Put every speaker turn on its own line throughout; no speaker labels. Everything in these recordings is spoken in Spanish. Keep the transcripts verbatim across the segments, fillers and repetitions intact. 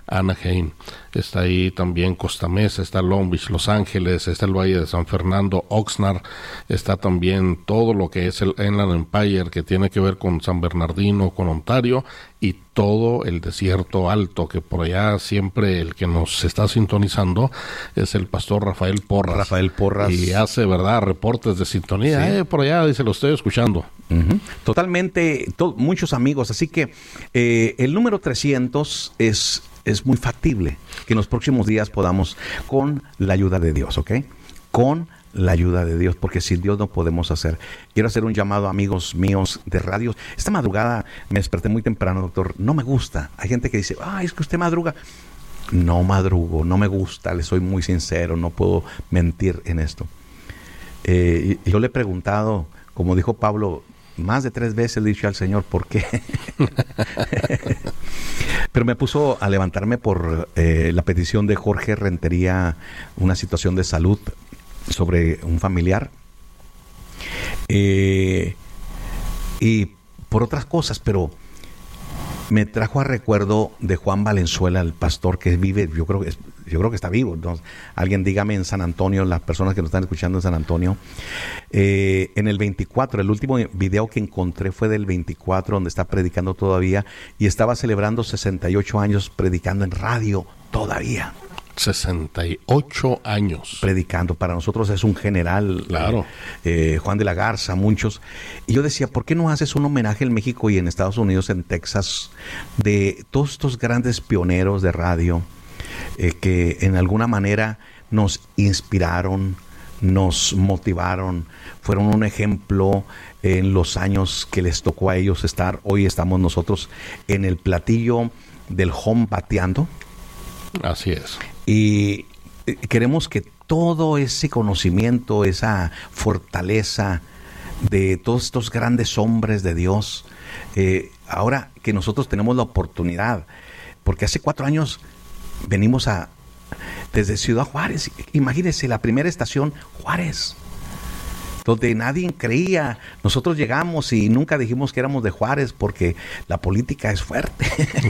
Anaheim, está ahí también Costa Mesa, está Long Beach, Los Ángeles, está el Valle de San Fernando, Oxnard, está también todo lo que es el Inland Empire, que tiene que ver con San Bernardino, con Ontario, y todo el desierto alto, que por allá siempre el que nos está sintonizando es el pastor Rafael Porras.
Rafael Porras.
Y hace, ¿verdad?, reportes de sintonía.
Sí.
Eh, por allá, dice, lo estoy escuchando.
Uh-huh. Totalmente, to- muchos amigos. Así que eh, el número trescientos es, es muy factible que en los próximos días podamos, con la ayuda de Dios, ¿ok? Con la ayuda de Dios, porque sin Dios no podemos hacer. Quiero hacer un llamado a amigos míos de radio. Esta madrugada me desperté muy temprano, doctor. No me gusta. Hay gente que dice, ay, es que usted madruga. No madrugo, no me gusta, le soy muy sincero, no puedo mentir en esto. Eh, y yo le he preguntado, como dijo Pablo, más de tres veces le he dicho al Señor, ¿por qué? Pero me puso a levantarme por eh, la petición de Jorge Rentería, una situación de salud sobre un familiar. Eh, y por otras cosas, pero me trajo a recuerdo de Juan Valenzuela, el pastor que vive, yo creo que es, yo creo que está vivo. ¿No? Alguien dígame en San Antonio, las personas que nos están escuchando en San Antonio. Eh, en el veinticuatro, el último video que encontré fue del veinticuatro, donde está predicando todavía, y estaba celebrando sesenta y ocho años predicando en radio todavía.
sesenta y ocho años.
Predicando. Para nosotros es un general.
Claro.
Eh, eh, Juan de la Garza, muchos. Y yo decía, ¿por qué no haces un homenaje en México y en Estados Unidos, en Texas, de todos estos grandes pioneros de radio eh, que en alguna manera nos inspiraron, nos motivaron, fueron un ejemplo en los años que les tocó a ellos estar? Hoy estamos nosotros en el platillo del home bateando.
Así es.
Y queremos que todo ese conocimiento, esa fortaleza de todos estos grandes hombres de Dios, eh, ahora que nosotros tenemos la oportunidad, porque hace cuatro años venimos a desde Ciudad Juárez, imagínense, la primera estación, Juárez, donde nadie creía. Nosotros llegamos y nunca dijimos que éramos de Juárez porque la política es fuerte.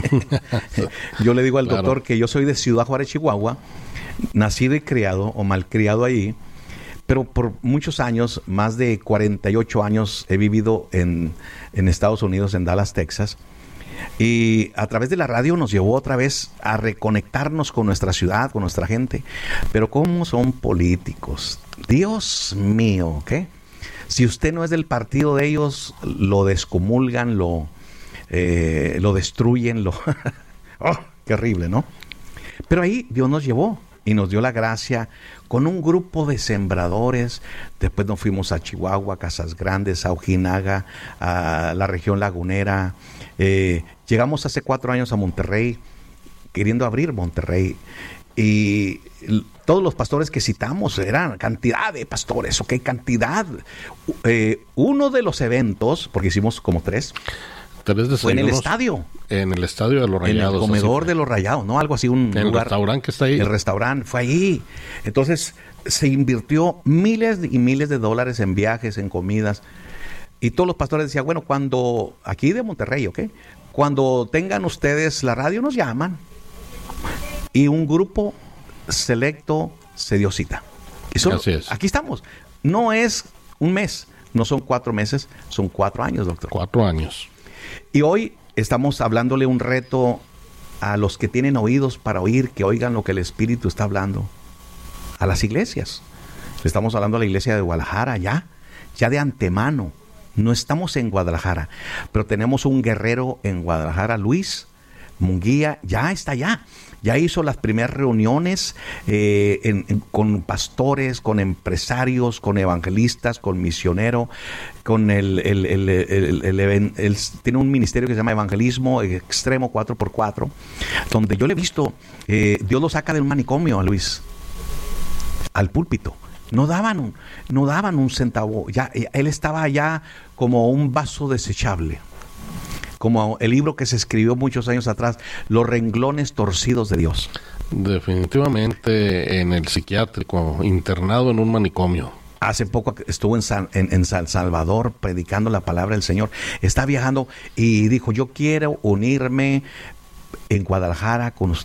Yo le digo al
Claro.
doctor que yo soy de Ciudad Juárez, Chihuahua, nacido y criado o malcriado ahí, pero por muchos años, más de cuarenta y ocho años, he vivido en, en Estados Unidos, en Dallas, Texas. Y a través de la radio nos llevó otra vez a reconectarnos con nuestra ciudad, con nuestra gente. Pero ¿cómo son políticos? Dios mío, ¿qué? Si usted no es del partido de ellos, lo descomulgan, lo, eh, lo destruyen, lo... ¡Oh, qué horrible!, ¿no? Pero ahí Dios nos llevó y nos dio la gracia con un grupo de sembradores. Después nos fuimos a Chihuahua, Casas Grandes, a Ojinaga, a la región lagunera. Eh, llegamos hace cuatro años a Monterrey, queriendo abrir Monterrey. Y todos los pastores que citamos eran cantidad de pastores, ¿ok? Cantidad. Eh, uno de los eventos, porque hicimos como tres,
Tres
fue en el
desayunos
estadio.
En el estadio de los Rayados.
En el comedor
así.
de los Rayados, ¿no? Algo así, un
El
lugar.
restaurante que está ahí.
El restaurante, fue ahí. Entonces, se invirtió miles y miles de dólares en viajes, en comidas. Y todos los pastores decían, bueno, cuando, aquí de Monterrey, ¿ok? Cuando tengan ustedes la radio, nos llaman. Y un grupo selecto se dio cita. Y solo,
Así es.
aquí estamos. No es un mes, no son cuatro meses, son cuatro años, doctor.
Cuatro años.
Y hoy estamos hablándole un reto a los que tienen oídos para oír, que oigan lo que el Espíritu está hablando. A las iglesias. Estamos hablando a la iglesia de Guadalajara ya, ya de antemano. No estamos en Guadalajara, pero tenemos un guerrero en Guadalajara, Luis Munguía, ya está allá. Ya hizo las primeras reuniones eh, en, en, con pastores, con empresarios, con evangelistas, con misioneros, con el, el, el, el, el, el, el, el tiene un ministerio que se llama Evangelismo Extremo cuatro por cuatro, donde yo le he visto, eh, Dios lo saca del manicomio a Luis, al púlpito. No daban un, no daban un centavo, ya, él estaba allá como un vaso desechable. Como el libro que se escribió muchos años atrás, Los renglones torcidos de Dios.
Definitivamente en el psiquiátrico, internado en un manicomio.
Hace poco estuvo en San, en, en San Salvador predicando la palabra del Señor. Está viajando y dijo, yo quiero unirme en Guadalajara con,